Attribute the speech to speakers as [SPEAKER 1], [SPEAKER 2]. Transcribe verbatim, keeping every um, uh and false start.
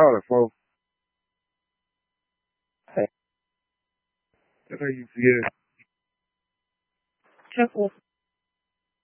[SPEAKER 1] calling, folks.
[SPEAKER 2] Hey.
[SPEAKER 1] That's how you feel.
[SPEAKER 2] Careful.